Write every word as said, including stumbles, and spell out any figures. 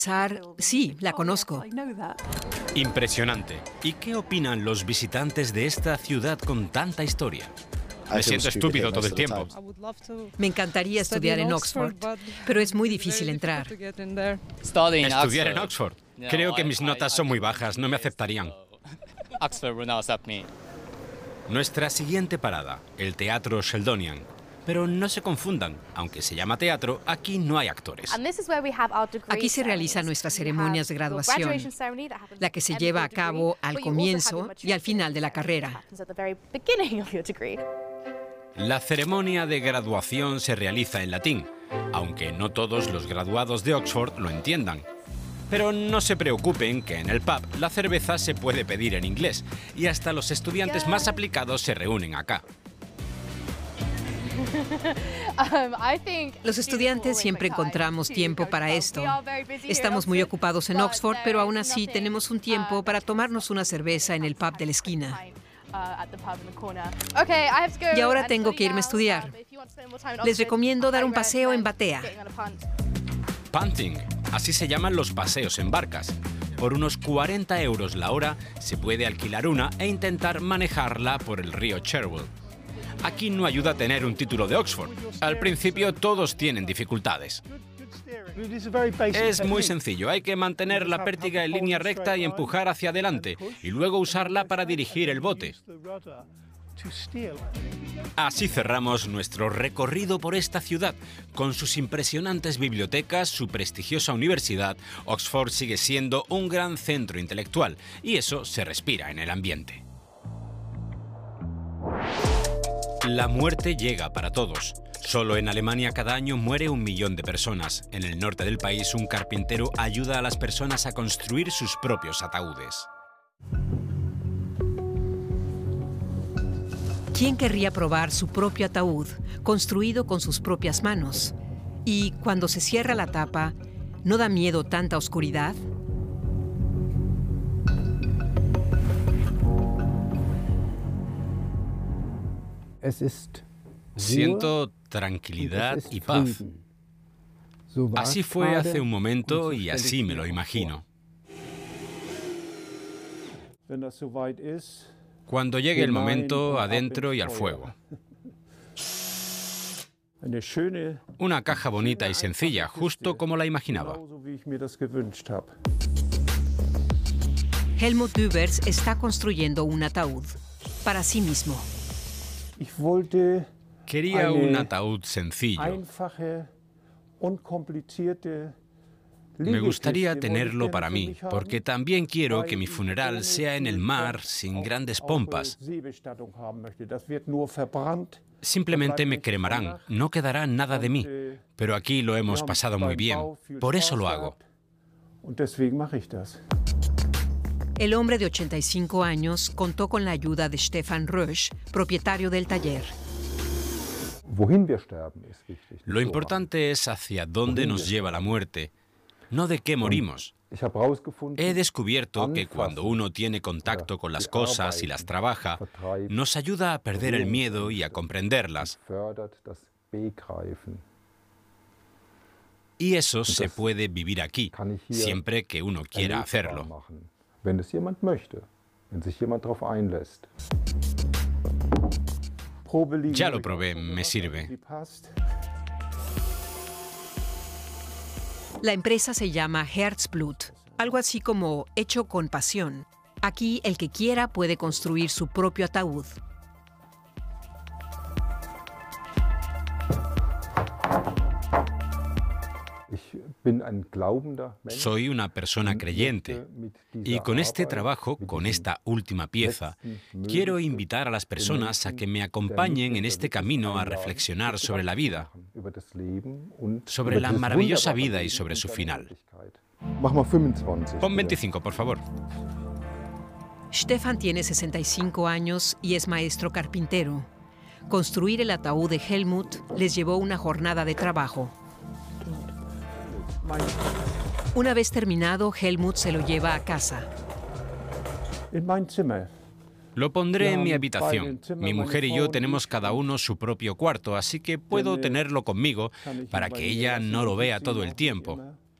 Sí, la conozco. Impresionante. ¿Y qué opinan los visitantes de esta ciudad con tanta historia? Me siento estúpido todo el tiempo. Me encantaría estudiar en Oxford, pero es muy difícil entrar. Estudiar en Oxford. Creo que mis notas son muy bajas, no me aceptarían. Nuestra siguiente parada, el Teatro Sheldonian. Pero no se confundan, aunque se llama teatro, aquí no hay actores. Aquí se realizan nuestras ceremonias de graduación, la que se lleva a cabo al comienzo y al final de la carrera. La ceremonia de graduación se realiza en latín, aunque no todos los graduados de Oxford lo entiendan. Pero no se preocupen que en el pub la cerveza se puede pedir en inglés y hasta los estudiantes más aplicados se reúnen acá. Los estudiantes siempre encontramos tiempo para esto. Estamos muy ocupados en Oxford, pero aún así tenemos un tiempo para tomarnos una cerveza en el pub de la esquina. Y ahora tengo que irme a estudiar. Les recomiendo dar un paseo en batea. Punting, así se llaman los paseos en barcas. Por unos cuarenta euros la hora se puede alquilar una e intentar manejarla por el río Cherwell. Aquí no ayuda a tener un título de Oxford. Al principio todos tienen dificultades. Es muy sencillo, hay que mantener la pértiga en línea recta y empujar hacia adelante, y luego usarla para dirigir el bote. Así cerramos nuestro recorrido por esta ciudad. Con sus impresionantes bibliotecas, su prestigiosa universidad, Oxford sigue siendo un gran centro intelectual, y eso se respira en el ambiente. La muerte llega para todos. Solo en Alemania cada año muere un millón de personas. En el norte del país, un carpintero ayuda a las personas a construir sus propios ataúdes. ¿Quién querría probar su propio ataúd, construido con sus propias manos? Y cuando se cierra la tapa, ¿no da miedo tanta oscuridad? Siento tranquilidad y paz. Así fue hace un momento y así me lo imagino. Cuando llegue el momento, adentro y al fuego. Una caja bonita y sencilla, justo como la imaginaba. Helmut Dübers está construyendo un ataúd para sí mismo. Quería un ataúd sencillo. Me gustaría tenerlo para mí, porque también quiero que mi funeral sea en el mar, sin grandes pompas. Simplemente me cremarán, no quedará nada de mí. Pero aquí lo hemos pasado muy bien, por eso lo hago. El hombre de ochenta y cinco años contó con la ayuda de Stefan Rösch, propietario del taller. Lo importante es hacia dónde nos lleva la muerte, no de qué morimos. He descubierto que cuando uno tiene contacto con las cosas y las trabaja, nos ayuda a perder el miedo y a comprenderlas. Y eso se puede vivir aquí, siempre que uno quiera hacerlo. Ya lo probé, me sirve. La empresa se llama Herzblut, algo así como hecho con pasión. Aquí el que quiera puede construir su propio ataúd. Soy una persona creyente y con este trabajo, con esta última pieza, quiero invitar a las personas a que me acompañen en este camino a reflexionar sobre la vida, sobre la maravillosa vida y sobre su final. Pon veinticinco, por favor. Stefan tiene sesenta y cinco años y es maestro carpintero. Construir el ataúd de Helmut les llevó una jornada de trabajo. Una vez terminado, Helmut se lo lleva a casa. Lo pondré en mi habitación. Mi mujer y yo tenemos cada uno su propio cuarto, así que puedo tenerlo conmigo para que ella no lo vea todo el tiempo.